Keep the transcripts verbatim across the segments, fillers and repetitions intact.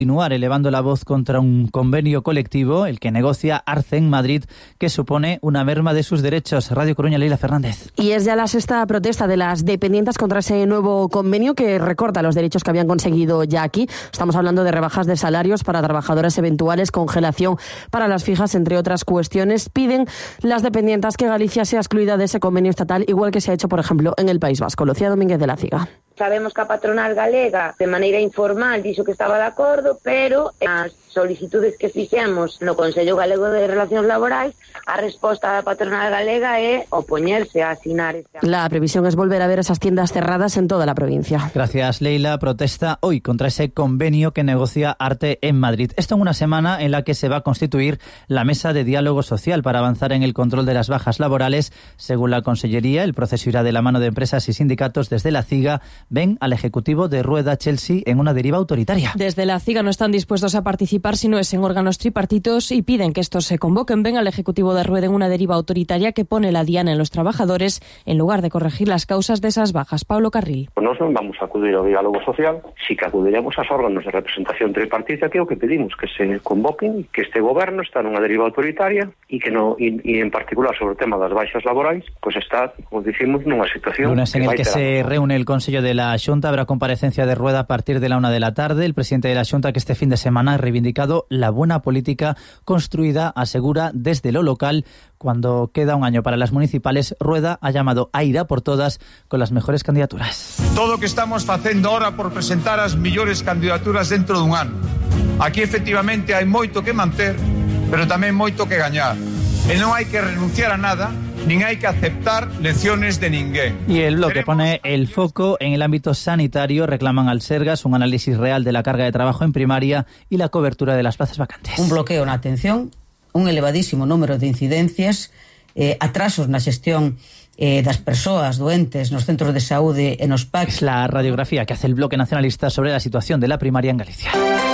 continuar elevando la voz contra un convenio colectivo, el que negocia Arce en Madrid, que supone una merma de sus derechos. Radio Coruña, Leila Fernández. Y es ya la sexta protesta de las dependientas contra ese nuevo convenio que recorta los derechos que habían conseguido ya aquí. Estamos hablando de rebajas de salarios para trabajadoras eventuales, congelación para las fijas, entre otras cuestiones. Piden las dependientas que Galicia sea excluida de ese convenio estatal, igual que se ha hecho, por ejemplo, en el País Vasco. Lucía Domínguez de la Ciga. Sabemos que a patronal galega, de maneira informal, dixo que estaba de acordo, pero as solicitudes que fixemos no Consello Galego de Relacións Laborais, a resposta da patronal galega é opoñerse a asinar este acordo. La previsión es volver a ver esas tiendas cerradas en toda la provincia. Gracias, Leila. Protesta hoy contra ese convenio que negocia Arte en Madrid. Esto en una semana en la que se va a constituir la mesa de diálogo social para avanzar en el control de las bajas laborales. Según la Consellería, el proceso irá de la mano de empresas y sindicatos. Desde la CIGA ven al Ejecutivo de Rueda Chelsea en una deriva autoritaria. Desde la CIGA no están dispuestos a participar si no es en órganos tripartitos y piden que estos se convoquen. Ven al Ejecutivo de Rueda en una deriva autoritaria que pone la diana en los trabajadores en lugar de corregir las causas de esas bajas. Pablo Carril. Nos non vamos a acudir ao diálogo social, si que acudiremos aos órganos de representación tripartita, que é o que pedimos, que se convoquen, que este goberno está nunha deriva autoritaria e que no, e, e en particular sobre o tema das baixas laborais, pois está, como dicimos, nunha situación... Lunes en el que se reúne el Consello de la Xunta, habrá comparecencia de Rueda a partir de la una de la tarde. El presidente de la Xunta, que este fin de semana ha reivindicado la buena política construida, asegura, desde lo local. Cuando queda un año para las municipales, Rueda ha llamado a ir a por todas con las mejores candidaturas. Todo o que estamos facendo ahora por presentar as millores candidaturas dentro dun ano. Aquí efectivamente hai moito que manter, pero tamén moito que gañar. E non hai que renunciar a nada, nin hai que aceptar lecciones de ninguén. Y el bloque pone el foco en el ámbito sanitario. Reclaman al Sergas un análisis real de la carga de trabajo en primaria y la cobertura de las plazas vacantes. Un bloqueo na atención, un elevadísimo número de incidencias, eh, atrasos na xestión eh, das persoas doentes nos centros de saúde e nos P A C. Es la radiografía que hace el bloque nacionalista sobre la situación de la primaria en Galicia.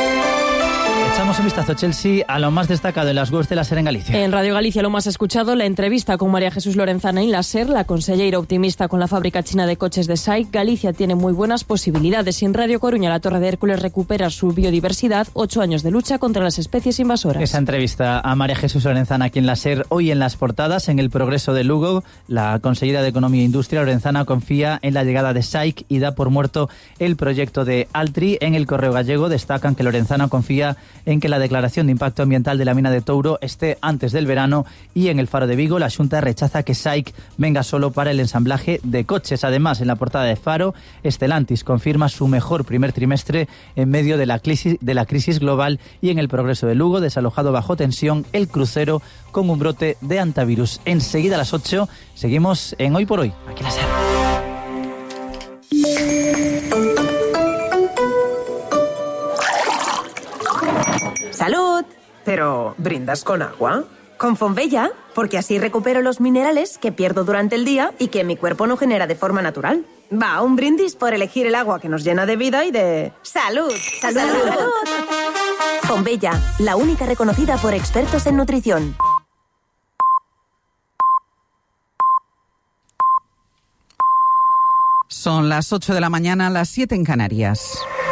Echamos un vistazo, Chelsea, a lo más destacado en las webs de la SER en Galicia. En Radio Galicia lo más escuchado, la entrevista con María Jesús Lorenzana en la SER, la conselleira optimista con la fábrica china de coches de S A I C. Galicia tiene muy buenas posibilidades. Y en Radio Coruña, la Torre de Hércules recupera su biodiversidad. Ocho años de lucha contra las especies invasoras. Esa entrevista a María Jesús Lorenzana aquí en la SER. Hoy en las portadas, en el progreso de Lugo, la consellera de Economía e Industria, Lorenzana, confía en la llegada de S A I C y da por muerto el proyecto de Altri. En el Correo Gallego destacan que Lorenzana confía en que la declaración de impacto ambiental de la mina de Touro esté antes del verano. Y en el Faro de Vigo, la Xunta rechaza que S A I C venga solo para el ensamblaje de coches. Además, en la portada de Faro, Stellantis confirma su mejor primer trimestre en medio de la crisis, de la crisis global. Y en el Progreso de Lugo, desalojado bajo tensión el crucero con un brote de antivirus. Enseguida a las ocho, seguimos en Hoy por Hoy, aquí en la SER. ¡Salud! Pero, ¿brindas con agua? Con Fonbella, porque así recupero los minerales que pierdo durante el día y que mi cuerpo no genera de forma natural. Va, un brindis por elegir el agua que nos llena de vida y de... ¡Salud! ¡Salud! ¡Salud! ¡Salud! Fonbella, la única reconocida por expertos en nutrición. Son las ocho de la mañana, las siete en Canarias.